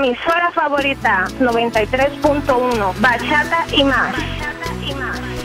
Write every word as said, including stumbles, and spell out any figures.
emisora favorita, noventa y tres punto uno, Bachata y más. Bachata y más.